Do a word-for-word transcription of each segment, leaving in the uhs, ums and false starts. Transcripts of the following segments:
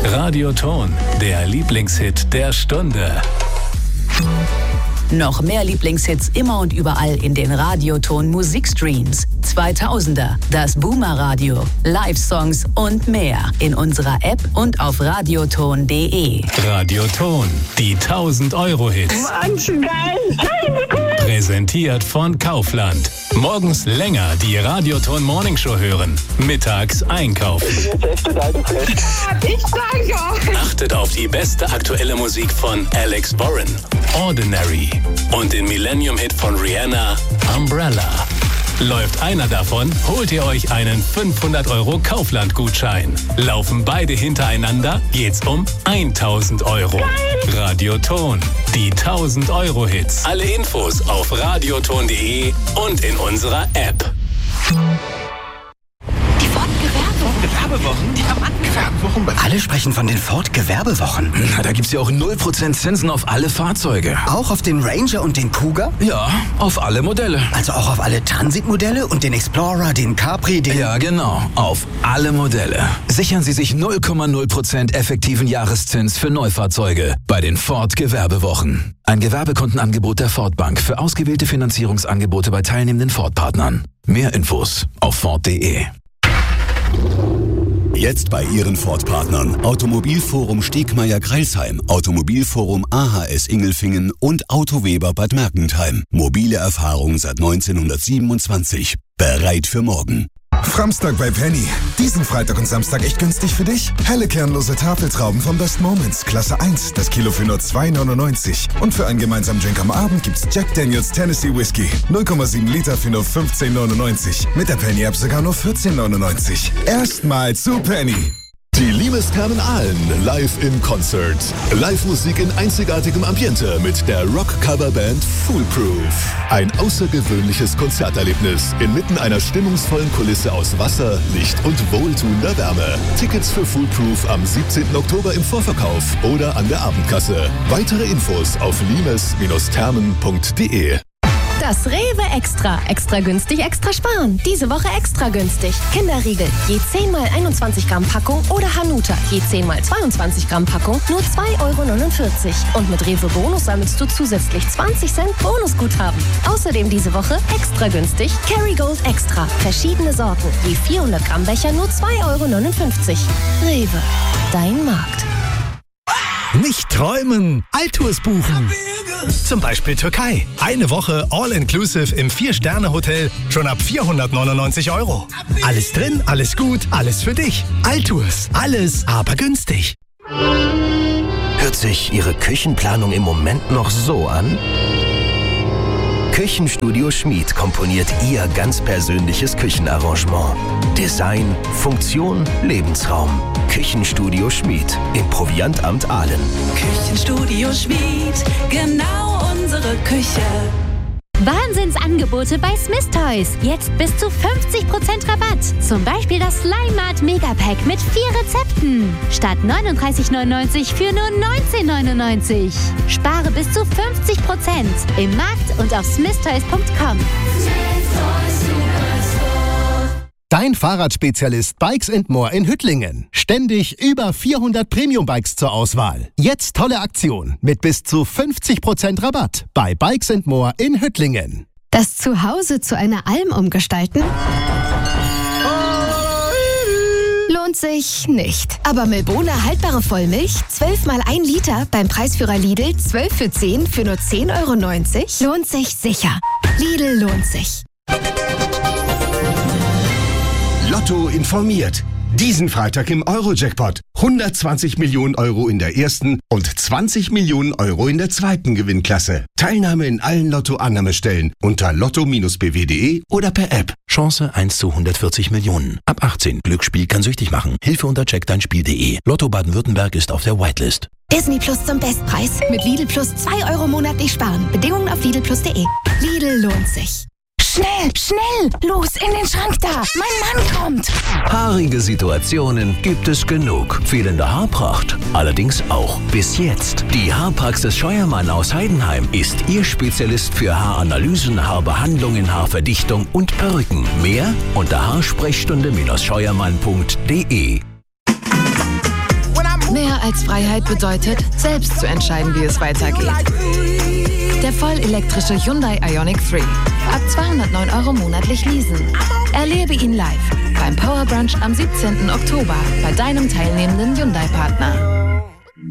Radioton, der Lieblingshit der Stunde. Noch mehr Lieblingshits immer und überall in den Radioton Musikstreams. zweitausender, das Boomer-Radio, Live-Songs und mehr in unserer App und auf radioton punkt de. Radioton, die tausend Euro Hits. Wahnsinn, geil! Hey, wie cool! Präsentiert von Kaufland. Morgens länger die Radioton Morning Show hören. Mittags einkaufen. Ich bin jetzt echt total geflasht. Ich sage auch. Achtet auf die beste aktuelle Musik von Alex Warren, Ordinary. Und den Millennium-Hit von Rihanna, Umbrella. Läuft einer davon, holt ihr euch einen fünfhundert Euro Kaufland-Gutschein. Laufen beide hintereinander, geht's um tausend Euro. Geil. Radioton, die tausend Euro Hits. Alle Infos auf radioton punkt de und in unserer App. Die Ford-Gewerbewochen. Die Gewerbewochen. Alle sprechen von den Ford-Gewerbewochen. Na, da gibt's ja auch null Prozent Zinsen auf alle Fahrzeuge. Auch auf den Ranger und den Kuga? Ja, auf alle Modelle. Also auch auf alle Transit-Modelle und den Explorer, den Capri, den... Ja, genau. Auf alle Modelle. Sichern Sie sich null Komma null Prozent effektiven Jahreszins für Neufahrzeuge bei den Ford-Gewerbewochen. Ein Gewerbekundenangebot der Ford Bank für ausgewählte Finanzierungsangebote bei teilnehmenden Ford-Partnern. Mehr Infos auf ford punkt de. Jetzt bei Ihren Ford-Partnern Automobilforum Stegmeier-Greilsheim, Automobilforum A H S Ingelfingen und Autoweber Bad Mergentheim. Mobile Erfahrung seit neunzehnhundertsiebenundzwanzig. Bereit für morgen. Framstag bei Penny. Diesen Freitag und Samstag echt günstig für dich. Helle kernlose Tafeltrauben von Best Moments. Klasse eins. Das Kilo für nur zwei neunundneunzig. Und für einen gemeinsamen Drink am Abend gibt's Jack Daniels Tennessee Whiskey. null Komma sieben Liter für nur fünfzehn neunundneunzig. Mit der Penny-App sogar nur vierzehn neunundneunzig. Erstmal zu Penny. Die Limes Thermen Aalen live in Concert. Live-Musik in einzigartigem Ambiente mit der Rock-Cover-Band Foolproof. Ein außergewöhnliches Konzerterlebnis inmitten einer stimmungsvollen Kulisse aus Wasser, Licht und wohltuender Wärme. Tickets für Foolproof am siebzehnten Oktober im Vorverkauf oder an der Abendkasse. Weitere Infos auf limes Thermen punkt de. Das Rewe Extra. Extra günstig, extra sparen. Diese Woche extra günstig. Kinderriegel, je zehn mal einundzwanzig Gramm Packung oder Hanuta, je zehn mal zweiundzwanzig Gramm Packung, nur zwei Euro neunundvierzig. Und mit Rewe Bonus sammelst du zusätzlich zwanzig Cent Bonusguthaben. Außerdem diese Woche extra günstig Kerrygold Extra. Verschiedene Sorten, je vierhundert Gramm Becher, nur zwei Euro neunundfünfzig. Rewe, dein Markt. Nicht träumen, Altours buchen. Zum Beispiel Türkei. Eine Woche All-Inclusive im Vier-Sterne-Hotel schon ab vierhundertneunundneunzig Euro. Alles drin, alles gut, alles für dich. Altours, alles, aber günstig. Hört sich Ihre Küchenplanung im Moment noch so an? Küchenstudio Schmied komponiert Ihr ganz persönliches Küchenarrangement. Design, Funktion, Lebensraum. Küchenstudio Schmied im Proviantamt Aalen. Küchenstudio Schmied, genau unsere Küche. Wahnsinnsangebote bei Smith Toys. Jetzt bis zu fünfzig Prozent Rabatt. Zum Beispiel das Slimat Megapack mit vier Rezepten. Statt neununddreißig neunundneunzig für nur neunzehn neunundneunzig. Spare bis zu fünfzig Prozent im Markt und auf smith toys punkt com. Dein Fahrradspezialist Bikes and More in Hüttlingen. Ständig über vierhundert Premium-Bikes zur Auswahl. Jetzt tolle Aktion mit bis zu fünfzig Prozent Rabatt bei Bikes and More in Hüttlingen. Das Zuhause zu einer Alm umgestalten? Lohnt sich nicht. Aber Milbona haltbare Vollmilch, zwölf mal ein Liter beim Preisführer Lidl, zwölf für zehn für nur zehn Euro neunzig, lohnt sich sicher. Lidl lohnt sich. Lotto informiert. Diesen Freitag im Euro-Jackpot. hundertzwanzig Millionen Euro in der ersten und zwanzig Millionen Euro in der zweiten Gewinnklasse. Teilnahme in allen Lotto-Annahmestellen unter lotto b w punkt de oder per App. Chance eins zu hundertvierzig Millionen. Ab achtzehn. Glücksspiel kann süchtig machen. Hilfe unter check dein spiel punkt de. Lotto Baden-Württemberg ist auf der Whitelist. Disney Plus zum Bestpreis. Mit Lidl Plus zwei Euro monatlich sparen. Bedingungen auf lidl plus punkt de. Lidl lohnt sich. Schnell, schnell! Los, in den Schrank da! Mein Mann kommt! Haarige Situationen gibt es genug. Fehlende Haarpracht allerdings auch. Bis jetzt. Die Haarpraxis Scheuermann aus Heidenheim ist Ihr Spezialist für Haaranalysen, Haarbehandlungen, Haarverdichtung und Perücken. Mehr unter haarsprechstunde Scheuermann punkt de. Mehr Freiheit bedeutet, selbst zu entscheiden, wie es weitergeht. Der vollelektrische Hyundai Ioniq drei. Ab zweihundertneun Euro monatlich leasen. Erlebe ihn live beim Power Brunch am siebzehnten Oktober bei deinem teilnehmenden Hyundai-Partner.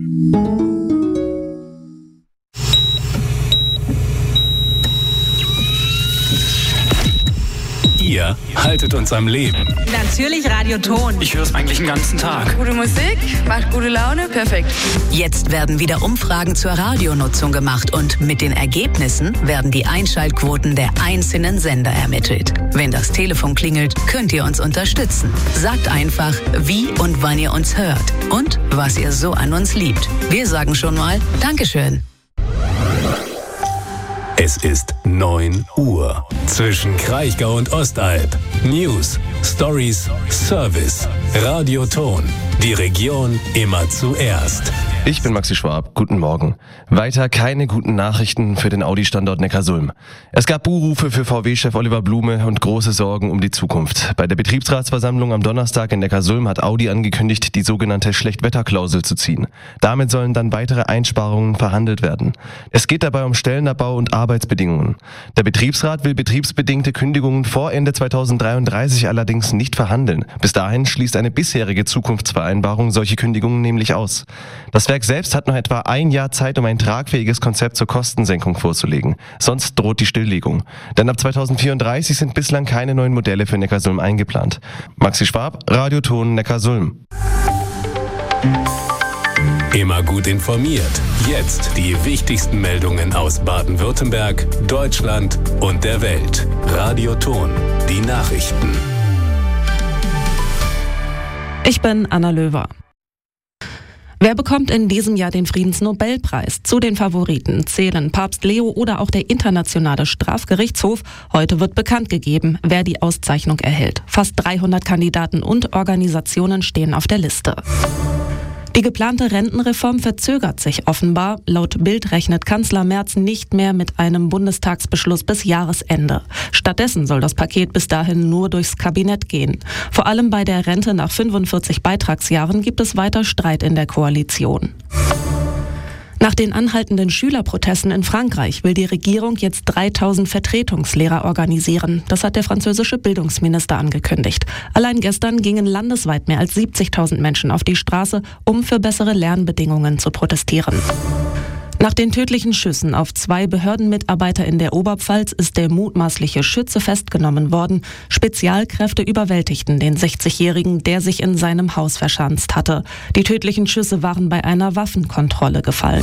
Ihr haltet uns am Leben. Natürlich Radioton. Ich höre es eigentlich den ganzen Tag. Gute Musik, macht gute Laune, perfekt. Jetzt werden wieder Umfragen zur Radionutzung gemacht und mit den Ergebnissen werden die Einschaltquoten der einzelnen Sender ermittelt. Wenn das Telefon klingelt, könnt ihr uns unterstützen. Sagt einfach, wie und wann ihr uns hört und was ihr so an uns liebt. Wir sagen schon mal Dankeschön. Es ist neun Uhr. Zwischen Kraichgau und Ostalb. News, Stories, Service. Radioton. Die Region immer zuerst. Ich bin Maxi Schwab. Guten Morgen. Weiter keine guten Nachrichten für den Audi-Standort Neckarsulm. Es gab Buhrufe für V W-Chef Oliver Blume und große Sorgen um die Zukunft. Bei der Betriebsratsversammlung am Donnerstag in Neckarsulm hat Audi angekündigt, die sogenannte Schlechtwetterklausel zu ziehen. Damit sollen dann weitere Einsparungen verhandelt werden. Es geht dabei um Stellenabbau und Arbeitsbedingungen. Der Betriebsrat will betriebsbedingte Kündigungen vor Ende zweitausenddreiunddreißig allerdings nicht verhandeln. Bis dahin schließt eine bisherige Zukunftsvereinbarung solche Kündigungen nämlich aus. Das Werk selbst hat noch etwa ein Jahr Zeit, um ein tragfähiges Konzept zur Kostensenkung vorzulegen. Sonst droht die Stilllegung. Denn ab zweitausendvierunddreißig sind bislang keine neuen Modelle für Neckarsulm eingeplant. Maxi Schwab, Radioton Neckarsulm. Immer gut informiert. Jetzt die wichtigsten Meldungen aus Baden-Württemberg, Deutschland und der Welt. Radioton, die Nachrichten. Ich bin Anna Löwer. Wer bekommt in diesem Jahr den Friedensnobelpreis? Zu den Favoriten zählen Papst Leo oder auch der Internationale Strafgerichtshof. Heute wird bekannt gegeben, wer die Auszeichnung erhält. Fast dreihundert Kandidaten und Organisationen stehen auf der Liste. Die geplante Rentenreform verzögert sich offenbar. Laut Bild rechnet Kanzler Merz nicht mehr mit einem Bundestagsbeschluss bis Jahresende. Stattdessen soll das Paket bis dahin nur durchs Kabinett gehen. Vor allem bei der Rente nach fünfundvierzig Beitragsjahren gibt es weiter Streit in der Koalition. Nach den anhaltenden Schülerprotesten in Frankreich will die Regierung jetzt dreitausend Vertretungslehrer organisieren. Das hat der französische Bildungsminister angekündigt. Allein gestern gingen landesweit mehr als siebzigtausend Menschen auf die Straße, um für bessere Lernbedingungen zu protestieren. Nach den tödlichen Schüssen auf zwei Behördenmitarbeiter in der Oberpfalz ist der mutmaßliche Schütze festgenommen worden. Spezialkräfte überwältigten den sechzigjährigen, der sich in seinem Haus verschanzt hatte. Die tödlichen Schüsse waren bei einer Waffenkontrolle gefallen.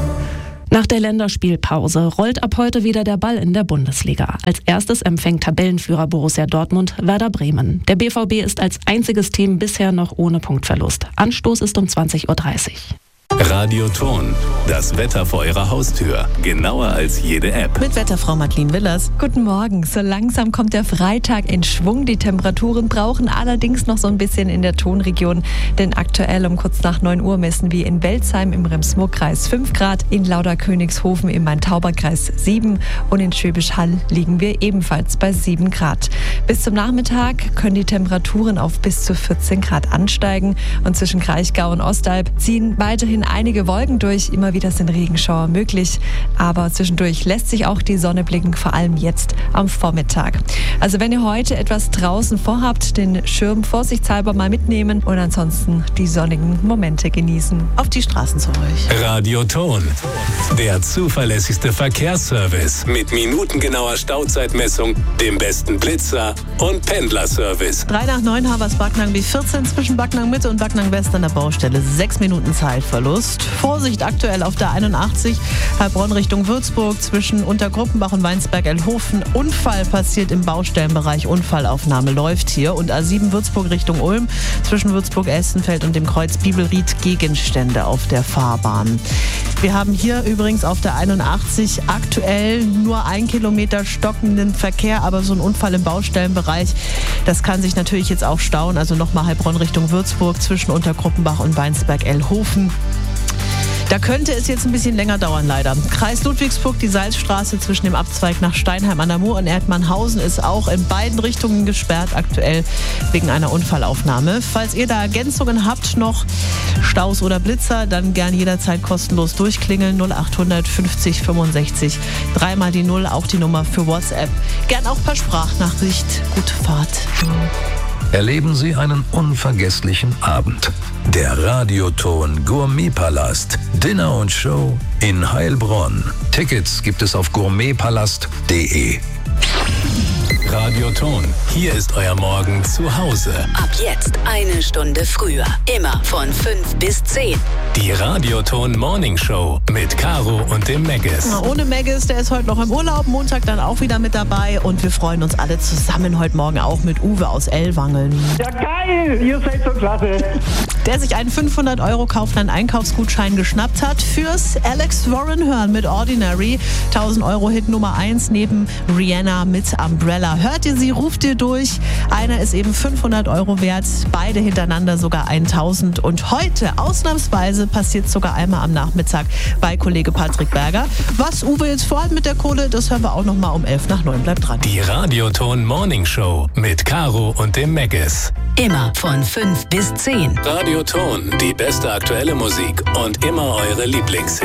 Nach der Länderspielpause rollt ab heute wieder der Ball in der Bundesliga. Als erstes empfängt Tabellenführer Borussia Dortmund Werder Bremen. Der B V B ist als einziges Team bisher noch ohne Punktverlust. Anstoß ist um zwanzig Uhr dreißig. Radioton, das Wetter vor Ihrer Haustür. Genauer als jede App. Mit Wetterfrau Madeleine Willers. Guten Morgen. So langsam kommt der Freitag in Schwung. Die Temperaturen brauchen allerdings noch so ein bisschen in der Tonregion. Denn aktuell um kurz nach neun Uhr messen wir in Welzheim im Rems-Murr-Kreis fünf Grad, in Lauderkönigshofen im Main-Tauber-Kreis sieben und in Schwäbisch Hall liegen wir ebenfalls bei sieben Grad. Bis zum Nachmittag können die Temperaturen auf bis zu vierzehn Grad ansteigen. Und zwischen Kraichgau und Ostalb ziehen weiterhin einige Wolken durch, immer wieder sind Regenschauer möglich, aber zwischendurch lässt sich auch die Sonne blicken, vor allem jetzt am Vormittag. Also wenn ihr heute etwas draußen vorhabt, den Schirm vorsichtshalber mal mitnehmen und ansonsten die sonnigen Momente genießen. Auf die Straßen zu euch. Radioton, der zuverlässigste Verkehrsservice mit minutengenauer Stauzeitmessung, dem besten Blitzer und Pendlerservice. Drei nach neun Havers-Backnang B vierzehn zwischen Backnang Mitte und Backnang West an der Baustelle. Sechs Minuten Zeitverlust. Vorsicht aktuell auf der einundachtzig, Heilbronn Richtung Würzburg zwischen Untergruppenbach und Weinsberg-Elhofen. Unfall passiert im Baustellenbereich, Unfallaufnahme läuft hier. Und A sieben Würzburg Richtung Ulm zwischen Würzburg-Estenfeld und dem Kreuz Bibelried Gegenstände auf der Fahrbahn. Wir haben hier übrigens auf der einundachtzig aktuell nur ein Kilometer stockenden Verkehr, aber so ein Unfall im Baustellenbereich, das kann sich natürlich jetzt auch stauen. Also nochmal Heilbronn Richtung Würzburg zwischen Untergruppenbach und Weinsberg-Elhofen. Da könnte es jetzt ein bisschen länger dauern, leider. Kreis Ludwigsburg, die Salzstraße zwischen dem Abzweig nach Steinheim an der Mur und Erdmannhausen ist auch in beiden Richtungen gesperrt, aktuell wegen einer Unfallaufnahme. Falls ihr da Ergänzungen habt, noch Staus oder Blitzer, dann gern jederzeit kostenlos durchklingeln. null acht hundert fünfzig fünfundsechzig, dreimal die Null, auch die Nummer für WhatsApp. Gern auch per Sprachnachricht. Gute Fahrt. Erleben Sie einen unvergesslichen Abend. Der Radioton Gourmetpalast. Dinner und Show in Heilbronn. Tickets gibt es auf gourmetpalast punkt de. Radioton, hier ist euer Morgen zu Hause. Ab jetzt eine Stunde früher. Immer von fünf bis zehn. Die Radioton Morning Show mit Caro und dem Meggis. Na, ohne Meggis, der ist heute noch im Urlaub, Montag dann auch wieder mit dabei. Und wir freuen uns alle zusammen heute Morgen auch mit Uwe aus Ellwangen. Ja geil, ihr seid so klasse. Der sich einen fünfhundert Euro Kaufland-Einkaufsgutschein geschnappt hat fürs Alex Warren hören mit Ordinary. tausend Euro Hit Nummer eins neben Rihanna mit Umbrella. Hört ihr sie, ruft ihr durch. Einer ist eben fünfhundert Euro wert, beide hintereinander sogar tausend. Und heute ausnahmsweise passiert sogar einmal am Nachmittag bei Kollege Patrick Berger. Was Uwe jetzt vorhat mit der Kohle, das hören wir auch noch mal um elf nach neun. Bleibt dran. Die Radioton Morning Show mit Caro und dem Meggis. Immer von fünf bis zehn. Radioton, die beste aktuelle Musik und immer eure Lieblingshits.